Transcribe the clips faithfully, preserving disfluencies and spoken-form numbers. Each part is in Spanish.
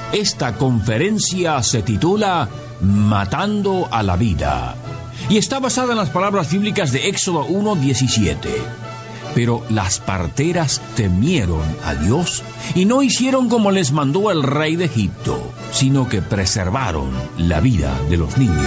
Esta conferencia se titula Matando a la vida y está basada en las palabras bíblicas de Éxodo uno diecisiete. Pero las parteras temieron a Dios y no hicieron como les mandó el rey de Egipto, sino que preservaron la vida de los niños.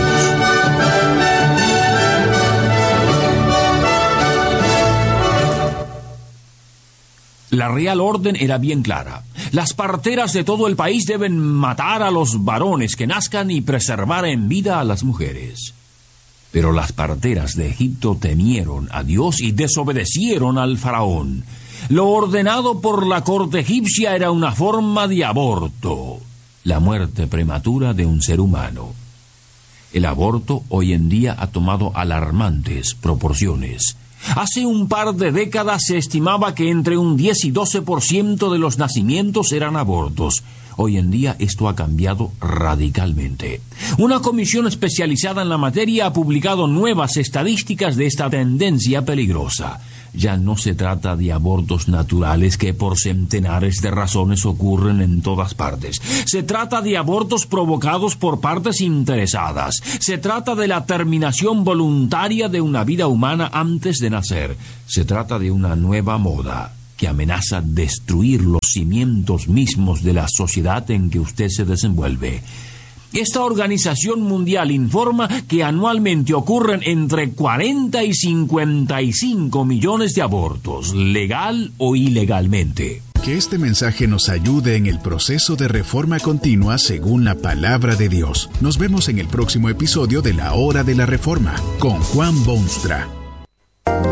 La real orden era bien clara. Las parteras de todo el país deben matar a los varones que nazcan y preservar en vida a las mujeres. Pero las parteras de Egipto temieron a Dios y desobedecieron al faraón. Lo ordenado por la corte egipcia era una forma de aborto, la muerte prematura de un ser humano. El aborto hoy en día ha tomado alarmantes proporciones. Hace un par de décadas se estimaba que entre un diez y doce por ciento de los nacimientos eran abortos. Hoy en día esto ha cambiado radicalmente. Una comisión especializada en la materia ha publicado nuevas estadísticas de esta tendencia peligrosa. Ya no se trata de abortos naturales que por centenares de razones ocurren en todas partes. Se trata de abortos provocados por partes interesadas. Se trata de la terminación voluntaria de una vida humana antes de nacer. Se trata de una nueva moda que amenaza destruir los cimientos mismos de la sociedad en que usted se desenvuelve. Esta organización mundial informa que anualmente ocurren entre cuarenta y cincuenta y cinco millones de abortos, legal o ilegalmente. Que este mensaje nos ayude en el proceso de reforma continua según la palabra de Dios. Nos vemos en el próximo episodio de La Hora de la Reforma con Juan Boonstra.